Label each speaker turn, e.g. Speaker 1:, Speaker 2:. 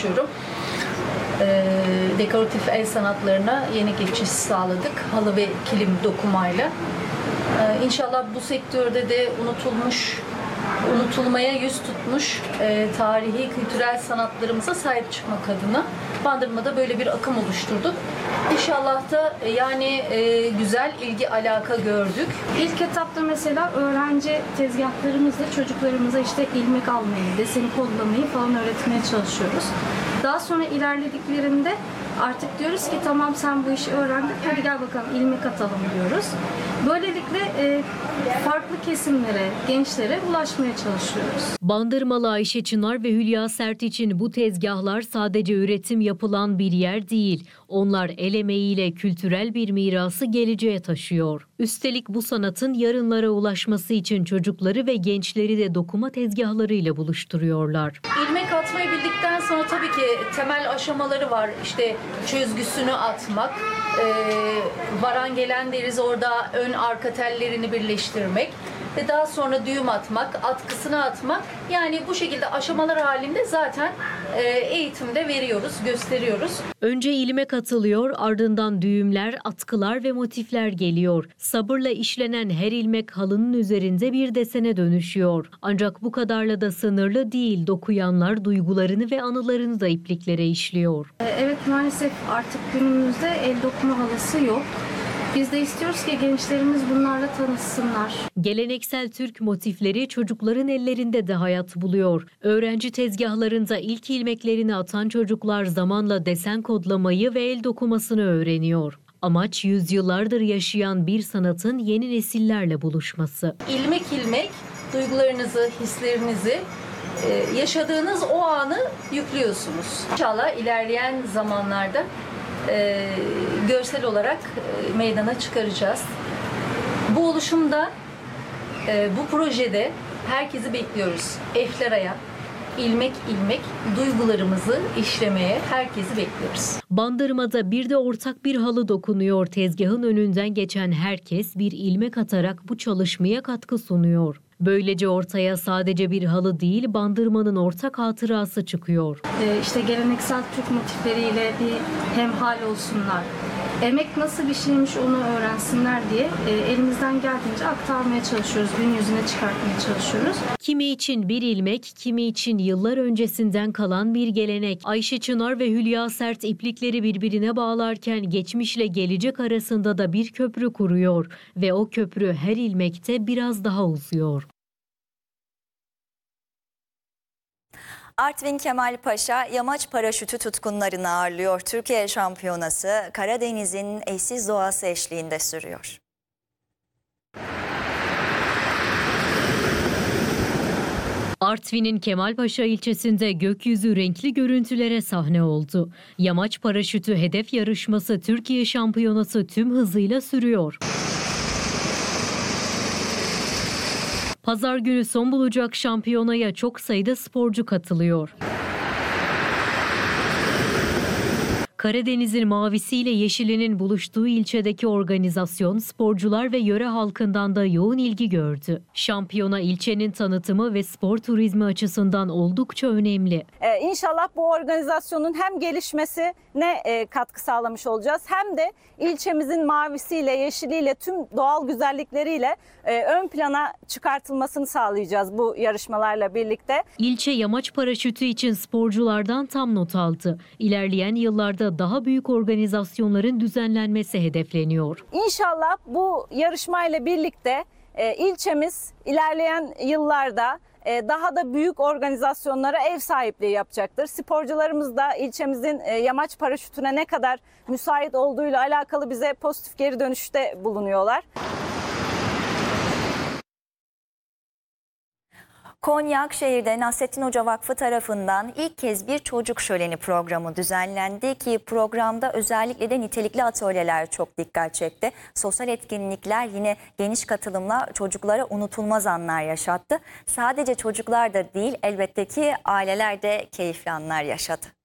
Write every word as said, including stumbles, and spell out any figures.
Speaker 1: çalışıyorum. E, dekoratif el sanatlarına yeni geçiş sağladık. Halı ve kilim dokumayla. E, İnşallah bu sektörde de unutulmuş, unutulmaya yüz tutmuş e, tarihi, kültürel sanatlarımıza sahip çıkmak adına Bandırma'da böyle bir akım oluşturduk. İnşallah da e, yani e, güzel ilgi alaka gördük.
Speaker 2: İlk etapta mesela öğrenci tezgahlarımızla çocuklarımıza işte ilmek almayı, deseni kodlamayı falan öğretmeye çalışıyoruz. Daha sonra ilerlediklerinde artık diyoruz ki tamam sen bu işi öğrendin, hadi gel bakalım ilmek atalım diyoruz. Böylelikle e, farklı kesimlere, gençlere ulaşmaya çalışıyoruz.
Speaker 3: Bandırmalı Ayşe Çınar ve Hülya Sert için bu tezgahlar sadece üretim yapılan bir yer değil. Onlar el emeğiyle kültürel bir mirası geleceğe taşıyor. Üstelik bu sanatın yarınlara ulaşması için çocukları ve gençleri de dokuma tezgahlarıyla buluşturuyorlar.
Speaker 1: İlmek atmayı bildikten sonra tabii ki temel aşamaları var. İşte çözgüsünü atmak, e, varan gelen deriz orada ön arka tellerini birleştirmek ve daha sonra düğüm atmak, atkısını atmak. Yani bu şekilde aşamalar halinde zaten e, eğitimde veriyoruz, gösteriyoruz.
Speaker 3: Önce ilmek atılıyor, ardından düğümler, atkılar ve motifler geliyor. Sabırla işlenen her ilmek halının üzerinde bir desene dönüşüyor. Ancak bu kadarla da sınırlı değil, dokuyanlar duygularını ve anılarını da ipliklere işliyor.
Speaker 2: Evet, maalesef artık günümüzde el dokuma halısı yok. Biz de istiyoruz ki gençlerimiz bunlarla tanışsınlar.
Speaker 3: Geleneksel Türk motifleri çocukların ellerinde de hayat buluyor. Öğrenci tezgahlarında ilk ilmeklerini atan çocuklar zamanla desen kodlamayı ve el dokumasını öğreniyor. Amaç yüzyıllardır yaşayan bir sanatın yeni nesillerle buluşması.
Speaker 1: İlmek ilmek duygularınızı, hislerinizi, yaşadığınız o anı yüklüyorsunuz. İnşallah ilerleyen zamanlarda E, görsel olarak e, meydana çıkaracağız. Bu oluşumda, e, bu projede herkesi bekliyoruz. Efleraya, ilmek ilmek duygularımızı işlemeye herkesi bekliyoruz.
Speaker 3: Bandırma'da bir de ortak bir halı dokunuyor. Tezgahın önünden geçen herkes bir ilmek atarak bu çalışmaya katkı sunuyor. Böylece ortaya sadece bir halı değil, Bandırma'nın ortak hatırası çıkıyor.
Speaker 2: Ee, işte geleneksel Türk motifleriyle bir hemhal olsunlar. Emek nasıl bir şeymiş onu öğrensinler diye e, elimizden geldiğince aktarmaya çalışıyoruz, gün yüzüne çıkartmaya çalışıyoruz.
Speaker 3: Kimi için bir ilmek, kimi için yıllar öncesinden kalan bir gelenek. Ayşe Çınar ve Hülya Sert iplikleri birbirine bağlarken geçmişle gelecek arasında da bir köprü kuruyor ve o köprü her ilmekte biraz daha uzuyor.
Speaker 4: Artvin Kemalpaşa yamaç paraşütü tutkunlarını ağırlıyor. Türkiye şampiyonası Karadeniz'in eşsiz doğası eşliğinde sürüyor.
Speaker 3: Artvin'in Kemalpaşa ilçesinde gökyüzü renkli görüntülere sahne oldu. Yamaç paraşütü hedef yarışması Türkiye şampiyonası tüm hızıyla sürüyor. Pazar günü son bulacak şampiyonaya çok sayıda sporcu katılıyor. Karadeniz'in mavisiyle yeşilinin buluştuğu ilçedeki organizasyon sporcular ve yöre halkından da yoğun ilgi gördü. Şampiyona ilçenin tanıtımı ve spor turizmi açısından oldukça önemli.
Speaker 5: Ee, İnşallah bu organizasyonun hem gelişmesine e, katkı sağlamış olacağız hem de ilçemizin mavisiyle, yeşiliyle, tüm doğal güzellikleriyle e, ön plana çıkartılmasını sağlayacağız bu yarışmalarla birlikte.
Speaker 3: İlçe yamaç paraşütü için sporculardan tam not aldı. İlerleyen yıllarda daha büyük organizasyonların düzenlenmesi hedefleniyor.
Speaker 5: İnşallah bu yarışmayla birlikte e, ilçemiz ilerleyen yıllarda e, daha da büyük organizasyonlara ev sahipliği yapacaktır. Sporcularımız da ilçemizin e, yamaç paraşütüne ne kadar müsait olduğuyla alakalı bize pozitif geri dönüşte bulunuyorlar.
Speaker 4: Konya Akşehir'de Nasrettin Hoca Vakfı tarafından ilk kez bir çocuk şöleni programı düzenlendi ki programda özellikle de nitelikli atölyeler çok dikkat çekti. Sosyal etkinlikler yine geniş katılımla çocuklara unutulmaz anlar yaşattı. Sadece çocuklar da değil elbette ki aileler de keyifli anlar yaşadı.